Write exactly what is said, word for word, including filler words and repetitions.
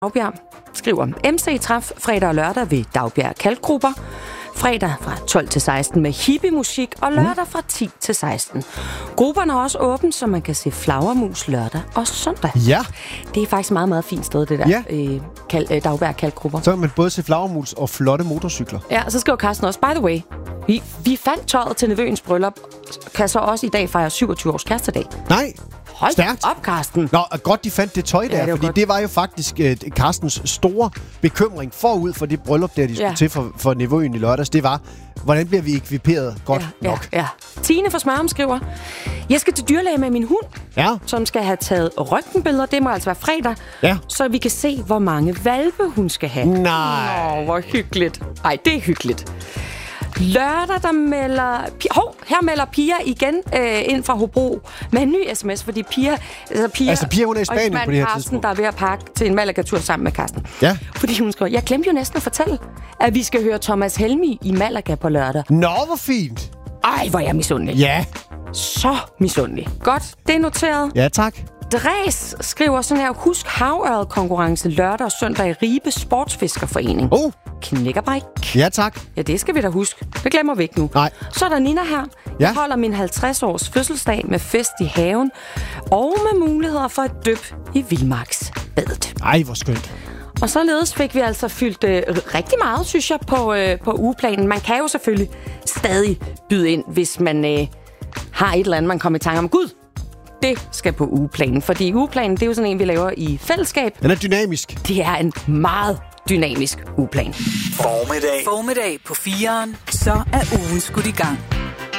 Dagbjerg skriver, M C træf fredag og lørdag ved Dagbjerg Kalkgrupper. Fredag fra tolv til seksten med hippie-musik, og lørdag fra ti til seksten. Grupperne er også åbent, så man kan se flagermus lørdag og søndag. Ja. Det er faktisk et meget, meget fint sted, det der ja. øh, kal- øh, Dagbjerg Kalkgrupper. Så kan man både se flagermus og flotte motorcykler. Ja, så skriver Carsten også, by the way, vi, vi fandt tøjet til nevøens bryllup, kan så også i dag fejre syvogtyve års kærestedag. Nej. Hold Stærkt. op, Carsten. Nå, godt de fandt det tøj der, ja, det fordi godt. Det var jo faktisk uh, Carstens store bekymring forud for det bryllup, der de skulle ja. til for, for nevøen i lørdags. Det var, hvordan bliver vi ekviperet godt ja, nok? Ja, ja. Tine fra Smørum skriver, jeg skal til dyrlæge med min hund, ja. som skal have taget røntgenbilleder. Det må altså være fredag, ja. så vi kan se, hvor mange hvalpe hun skal have. Nej. Nå, hvor hyggeligt. Ej, det er hyggeligt. Lørdag, der melder... Hov, her melder Pia igen øh, ind fra Hobro med en ny sms, fordi Pia... Altså, Pia, altså, Pia hun er i Spanien på det her Carsten, tidspunkt. der er ved at pakke til en Malaga-tur sammen med Carsten. Ja. Fordi hun skriver, jeg glemte jo næsten at fortælle, at vi skal høre Thomas Helmig i Malaga på lørdag. Nå, hvor fint. Ej, hvor er jeg misundelig. Ja. Så misundelig. Godt, det er noteret. Ja, tak. Dres skriver sådan her, husk havørred-konkurrence lørdag og søndag i Ribe Sportsfiskerforening. Oh. Knækkerbrik. Ja, tak. Ja, det skal vi da huske. Det glemmer vi ikke nu. Nej. Så er der Nina her. Ja. Jeg holder min halvtreds års fødselsdag med fest i haven og med muligheder for et dyp i Vildmarksbadet. Ej, hvor skønt. Og således fik vi altså fyldt øh, rigtig meget, synes jeg, på, øh, på ugeplanen. Man kan jo selvfølgelig stadig byde ind, hvis man øh, har et eller andet, man kommer i tanke om. Gud, det skal på ugeplanen. Fordi ugeplanen, det er jo sådan en, vi laver i fællesskab. Den er dynamisk. Det er en meget dynamisk ugeplan. Formiddag. Formiddag på fireren. Så er ugen skudt i gang.